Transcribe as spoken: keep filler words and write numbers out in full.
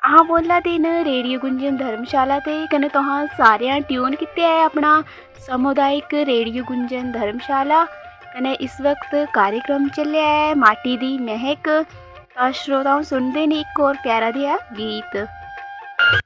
हाँ बोला दिन रेडियो गुंजन धर्मशाला ते कन्नै तुहां सारेआं ट्यून कीते ऐ अपना सामुदायिक रेडियो गुंजन धर्मशाला। कन्नै इस वक्त कार्यक्रम चलेआ ऐ माटी दी महक। तां श्रोताओं सुनदे न इक होर प्यारा देआ गीत।